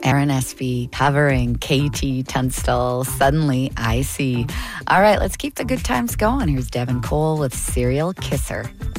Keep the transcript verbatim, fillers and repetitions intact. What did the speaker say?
Aaron Espy covering K T Tunstall. Suddenly I See. All right, let's keep the good times going. Here's Devin Cole with Serial Kisser.